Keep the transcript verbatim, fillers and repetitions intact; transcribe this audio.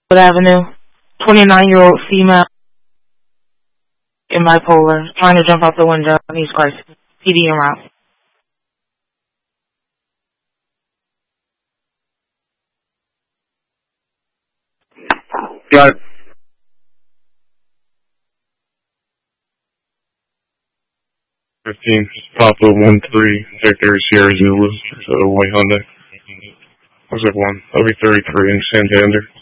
Avenue. twenty-nine-year-old female in bipolar, trying to jump out the window. Needs crisis. P D en route. Got it. fifteen, Papa one three, Victor Sierra Zulu, so white Hyundai. Looks like one. That'll be thirty-three in Santander.